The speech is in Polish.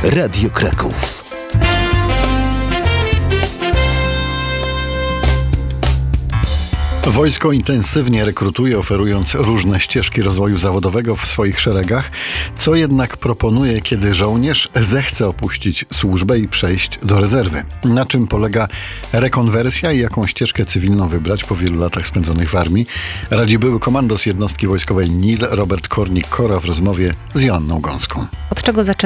Radio Kraków. Wojsko intensywnie rekrutuje, oferując różne ścieżki rozwoju zawodowego w swoich szeregach. Co jednak proponuje, kiedy żołnierz zechce opuścić służbę i przejść do rezerwy? Na czym polega rekonwersja i jaką ścieżkę cywilną wybrać po wielu latach spędzonych w armii? Radzi były komandos jednostki wojskowej NIL Robert Kornik-Kora w rozmowie z Joanną Gąską. Od czego zaczynamy?